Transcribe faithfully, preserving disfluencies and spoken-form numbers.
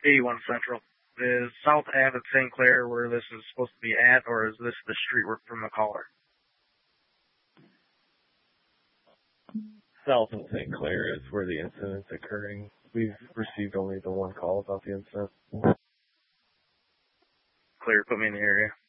eighty-one Central. Is South Ave at Saint Clair where this is supposed to be at, or is this the street work from the caller? South of Saint Clair is where the incident's occurring. We've received only the one call about the incident. Clear, put me in the area.